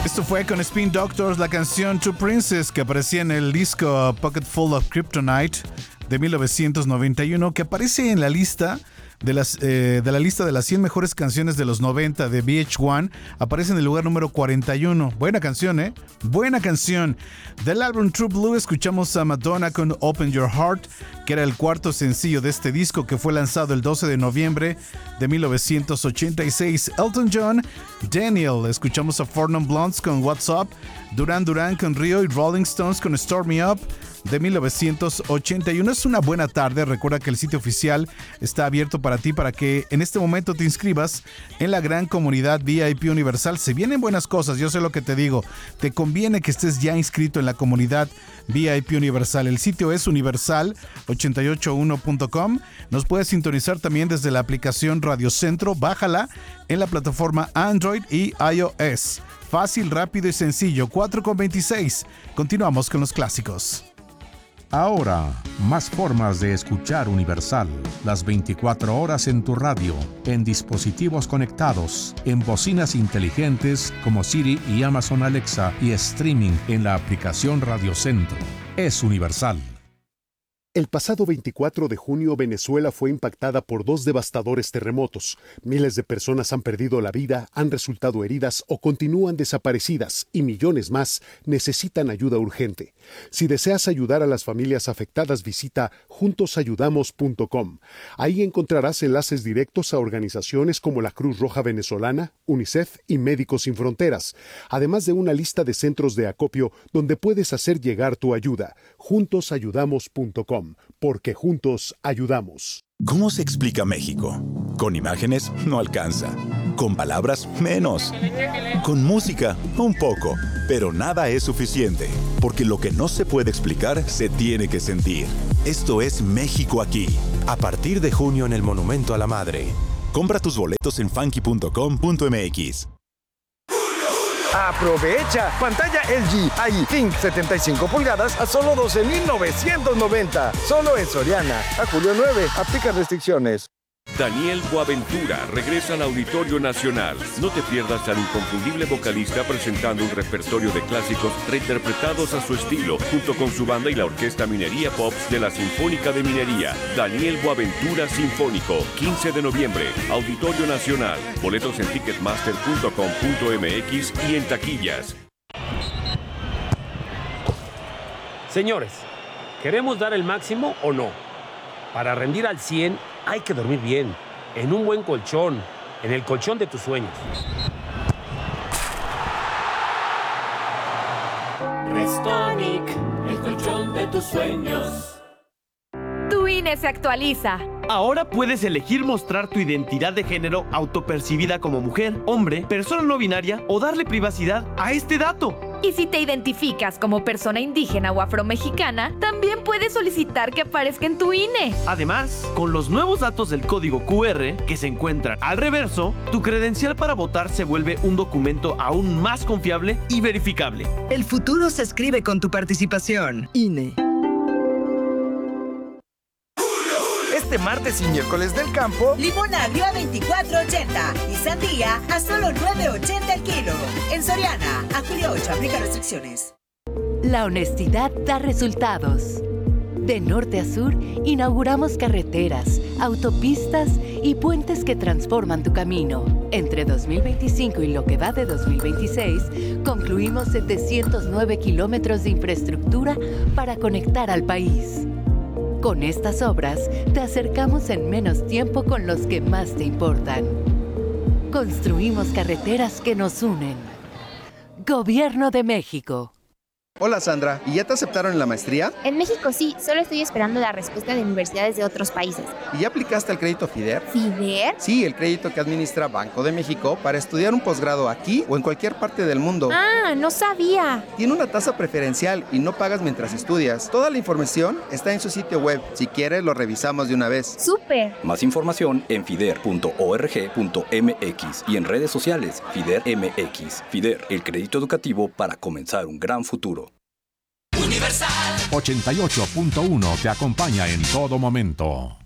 Esto fue con Spin Doctors, la canción Two Princess, que aparecía en el disco Pocket Full of Kryptonite de 1991, que aparece en la lista de la lista de las 100 mejores canciones de los 90 de VH1. Aparece en el lugar número 41. Buena canción, ¿eh? Buena canción. Del álbum True Blue escuchamos a Madonna con Open Your Heart, que era el cuarto sencillo de este disco, que fue lanzado el 12 de noviembre de 1986. Elton John, Daniel. Escuchamos a Four Non Blondes con What's Up, Duran Duran con Rio y Rolling Stones con Start Me Up de 1981. Es una buena tarde. Recuerda que el sitio oficial está abierto para ti, para que en este momento te inscribas en la gran comunidad VIP Universal. Se vienen buenas cosas, yo sé lo que te digo. Te conviene que estés ya inscrito en la comunidad VIP Universal. El sitio es universal881.com. Nos puedes sintonizar también desde la aplicación Radio Centro. Bájala en la plataforma Android y iOS. Fácil, rápido y sencillo. 4:26. Continuamos con los clásicos. Ahora, más formas de escuchar Universal. Las 24 horas en tu radio, en dispositivos conectados, en bocinas inteligentes como Siri y Amazon Alexa y streaming en la aplicación Radio Centro. Es Universal. El pasado 24 de junio, Venezuela fue impactada por 2 devastadores terremotos. Miles de personas han perdido la vida, han resultado heridas o continúan desaparecidas, y millones más necesitan ayuda urgente. Si deseas ayudar a las familias afectadas, visita juntosayudamos.com. Ahí encontrarás enlaces directos a organizaciones como la Cruz Roja Venezolana, UNICEF y Médicos Sin Fronteras, además de una lista de centros de acopio donde puedes hacer llegar tu ayuda. juntosayudamos.com. Porque juntos ayudamos. ¿Cómo se explica México? Con imágenes no alcanza. Con palabras menos. Con música un poco. Pero nada es suficiente. Porque lo que no se puede explicar se tiene que sentir. Esto es México aquí. A partir de junio en el Monumento a la Madre. Compra tus boletos en funky.com.mx. ¡Aprovecha! Pantalla LG AI Think 75 pulgadas a solo $12,990. Solo en Soriana. A julio 9. Aplica restricciones. Daniel Boaventura regresa al Auditorio Nacional. No te pierdas al inconfundible vocalista presentando un repertorio de clásicos reinterpretados a su estilo, junto con su banda y la Orquesta Minería Pops de la Sinfónica de Minería. Daniel Boaventura Sinfónico, 15 de noviembre, Auditorio Nacional. Boletos en ticketmaster.com.mx y en taquillas. Señores, ¿queremos dar el máximo o no? Para rendir al 100 hay que dormir bien, en un buen colchón, en el colchón de tus sueños. Restonic, el colchón de tus sueños. Tu INE se actualiza. Ahora puedes elegir mostrar tu identidad de género autopercibida como mujer, hombre, persona no binaria o darle privacidad a este dato. Y si te identificas como persona indígena o afromexicana, también puedes solicitar que aparezca en tu INE. Además, con los nuevos datos del código QR que se encuentran al reverso, tu credencial para votar se vuelve un documento aún más confiable y verificable. El futuro se escribe con tu participación. INE. Este martes y miércoles del campo, limón agrio a $24.80 y sandía a solo $9.80 el kilo. En Soriana, a julio 8, aplica restricciones. La honestidad da resultados. De norte a sur, inauguramos carreteras, autopistas y puentes que transforman tu camino. Entre 2025 y lo que va de 2026, concluimos 709 kilómetros de infraestructura para conectar al país. Con estas obras, te acercamos en menos tiempo con los que más te importan. Construimos carreteras que nos unen. Gobierno de México. Hola Sandra, ¿y ya te aceptaron en la maestría? En México sí, solo estoy esperando la respuesta de universidades de otros países. ¿Y ya aplicaste al crédito FIDER? ¿FIDER? Sí, el crédito que administra Banco de México para estudiar un posgrado aquí o en cualquier parte del mundo. Ah, no sabía. Tiene una tasa preferencial y no pagas mientras estudias. Toda la información está en su sitio web. Si quieres, lo revisamos de una vez. ¡Súper! Más información en fider.org.mx y en redes sociales FIDER MX. FIDER, el crédito educativo para comenzar un gran futuro. Universal 88.1 te acompaña en todo momento.